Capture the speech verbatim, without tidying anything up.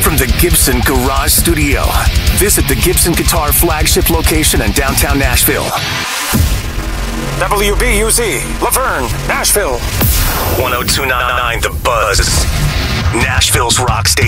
from the Gibson Garage Studio. Visit the Gibson Guitar flagship location in downtown Nashville. W B U Z, Laverne, Nashville. one oh two point nine The Buzz, Nashville's rock station.